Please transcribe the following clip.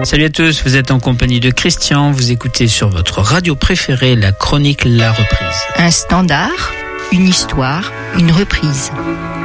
Salut à tous, vous êtes en compagnie de Christian, vous écoutez sur votre radio préférée la chronique La Reprise. Un standard, une histoire, une reprise.